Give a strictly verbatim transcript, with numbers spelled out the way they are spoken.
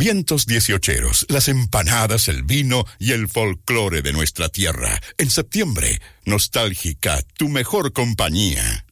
Vientos dieciocheros, las empanadas, el vino y el folclore de nuestra tierra. En septiembre, Nostálgica, tu mejor compañía.